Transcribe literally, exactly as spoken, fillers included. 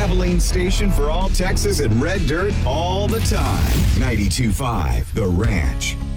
traveling station for all Texas and red dirt all the time. ninety-two point five The Ranch.